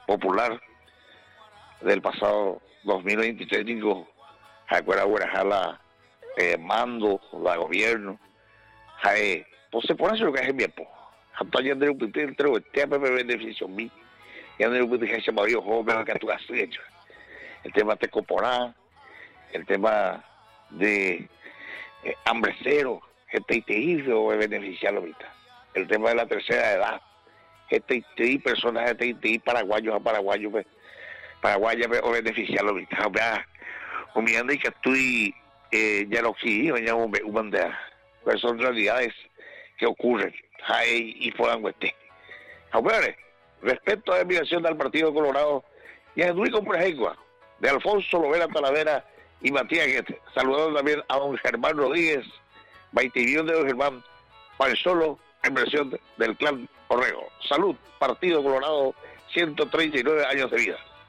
popular del pasado 2023, digo, acuerda Guarajala, mando, la gobierno, pues se pone lo que es el bien, pues. Hasta ya de un pipí, entre el tema de beneficio mí, ya de un pipí que se movió joven, que tú has hecho. El tema de Coporá, el tema de hambre cero, gente ITI o beneficiar ahorita. El tema de la tercera edad, gente ITI, personas de ITI, paraguayos a paraguayos, paraguayas o beneficiar ahorita. Humillando y que estoy ya lo que venía un bandera. Pues son realidades que ocurren ahí y puedan estar. Ahora, respecto a la enviación del Partido Colorado, y es muy complejo de Alfonso Lovera Talavera y Matías Guete. Saludando también a don Germán Rodríguez, Baitivión de don Germán, Pan Solo, en versión del clan Orrego. Salud, Partido Colorado, 139 años de vida.